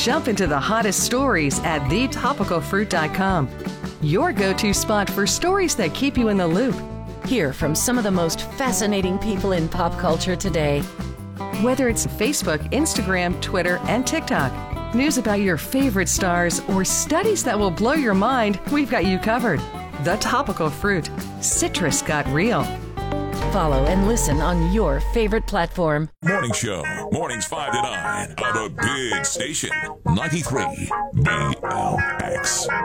Jump into the hottest stories at thetopicalfruit.com. Your go-to spot for stories that keep you in the loop. Hear from some of the most fascinating people in pop culture today. Whether it's Facebook, Instagram, Twitter, and TikTok, news about your favorite stars, or studies that will blow your mind, we've got you covered. The Topical Fruit. Citrus got real. Follow and listen on your favorite platform. Morning Show, mornings 5 to 9 on the big station, 93 BLX.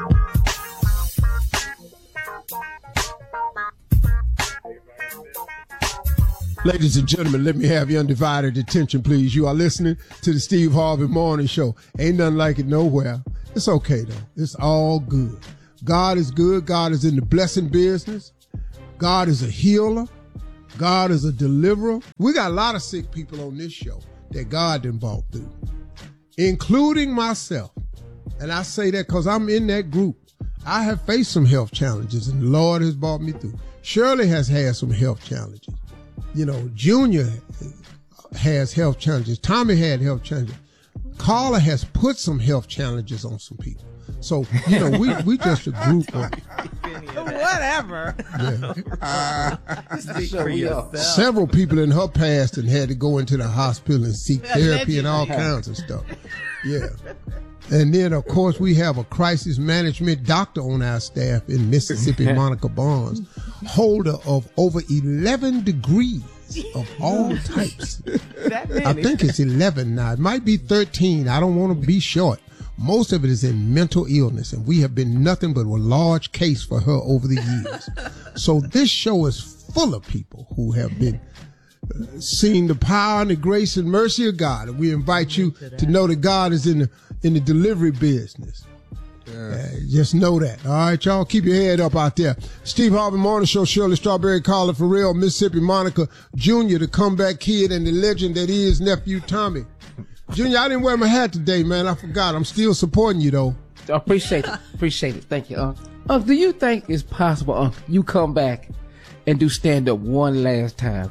Ladies and gentlemen, let me have your undivided attention, please. You are listening to the Steve Harvey Morning Show. Ain't nothing like it nowhere. It's okay, though. It's all good. God is good. God is in the blessing business. God is a healer. God is a deliverer. We got a lot of sick people on this show that God done brought through, including myself. And I say that because I'm in that group. I have faced some health challenges, and the Lord has brought me through. Shirley has had some health challenges. You know, Junior has health challenges. Tommy had health challenges. Carla has put some health challenges on some people. So, you know, we just a group of... Whatever. Yeah. Several people in her past and had to go into the hospital and seek therapy and all kinds of stuff. Yeah. And then, of course, we have a crisis management doctor on our staff in Mississippi, Monica Barnes, holder of over 11 degrees of all types. I think it's 11 now. It might be 13. I don't want to be short. Most of it is in mental illness, and we have been nothing but a large case for her over the years. So this show is full of people who have been seeing the power and the grace and mercy of God. And we invite you to know that God is in the delivery business. Just know that. All right, y'all, keep your head up out there. Steve Harvey Morning Show, Shirley Strawberry, Carla Farrell, Mississippi Monica, Junior, the comeback kid, and the legend that is nephew Tommy. Junior, I didn't wear my hat today, man. I forgot. I'm still supporting you, though. Appreciate it. Appreciate it. Thank you, Unc, do you think it's possible, Unc, you come back and do stand-up one last time?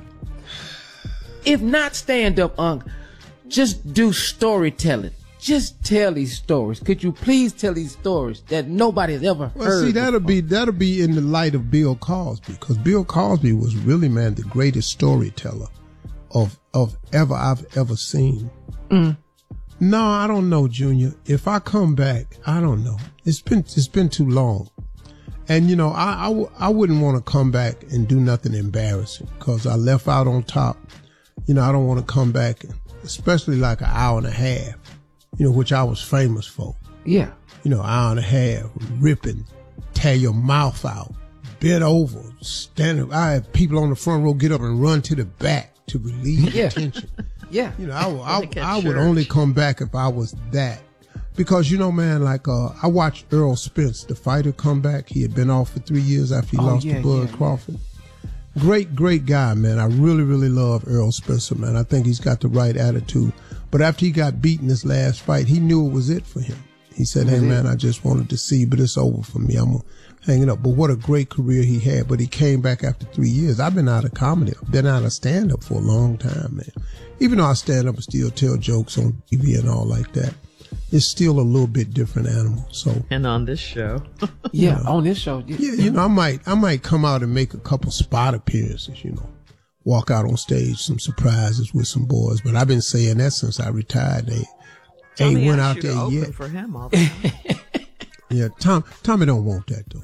If not stand-up, Unc, just do storytelling. Just tell these stories. Could you please tell these stories that nobody's ever heard? Well, see, that'll be in the light of Bill Cosby, because Bill Cosby was really, man, the greatest storyteller of I've ever seen. No, I don't know, Junior. If I come back, I don't know. It's been too long. And, you know, I wouldn't want to come back and do nothing embarrassing, because I left out on top. You know, I don't want to come back, especially like an hour and a half, you know, which I was famous for. Yeah. You know, hour and a half, ripping, tear your mouth out, bent over, standing. I had people on the front row get up and run to the back to relieve the tension. Yeah. You know, I would only come back if I was that. Because, you know, man, like, I watched Earl Spence, the fighter, come back. He had been off for 3 years after he lost to Bud Crawford. Great guy, man. I really, really love Earl Spencer, man. I think he's got the right attitude. But after he got beaten this last fight, he knew it was it for him. He said, hey, man, I just wanted to see, but it's over for me. I'm going to hang it up. But what a great career he had. But he came back after 3 years. I've been out of comedy. I've been out of stand-up for a long time, man. Even though I stand up and still tell jokes on TV and all like that, it's still a little bit different animal. So, and on this show. Yeah, on this show. Yeah, you know, I might come out and make a couple spot appearances, you know. Walk out on stage, some surprises with some boys. But I've been saying that since I retired. They ain't went out there yet. For him all the time. Yeah, Tommy don't want that though.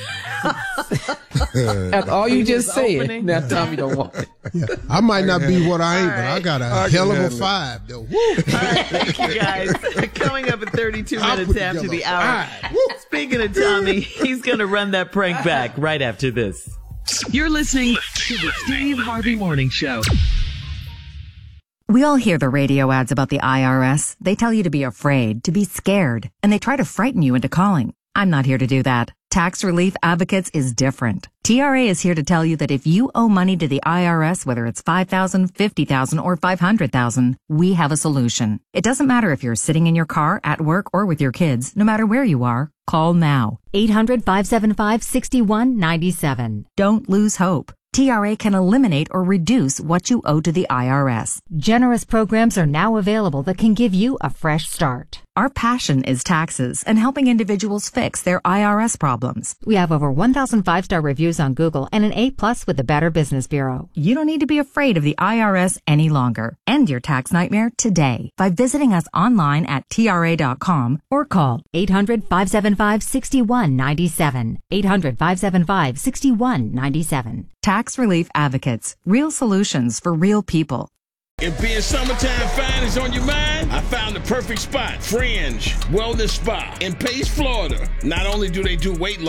After all you just said, now Tommy don't want it. Yeah, I might not be what I ain't, but I got a hell of a 5 though. Woo. All right, thank you guys. Coming up at 32 minutes after the hour. Speaking of Tommy, he's going to run that prank back right after this. You're listening to the Steve Harvey Morning Show. We all hear the radio ads about the IRS. They tell you to be afraid, to be scared, and they try to frighten you into calling. I'm not here to do that. Tax Relief Advocates is different. TRA is here to tell you that if you owe money to the IRS, whether it's $5,000, $50,000, or $500,000, we have a solution. It doesn't matter if you're sitting in your car, at work, or with your kids. No matter where you are, call now. 800-575-6197. Don't lose hope. TRA can eliminate or reduce what you owe to the IRS. Generous programs are now available that can give you a fresh start. Our passion is taxes and helping individuals fix their IRS problems. We have over 1,000 5-star reviews on Google and an A+ with the Better Business Bureau. You don't need to be afraid of the IRS any longer. End your tax nightmare today by visiting us online at TRA.com or call 800-575-6197. 800-575-6197. Tax Relief Advocates. Real solutions for real people. If being summertime fine is on your mind, I found the perfect spot. Fringe Wellness Spa in Pace, Florida. Not only do they do weight loss,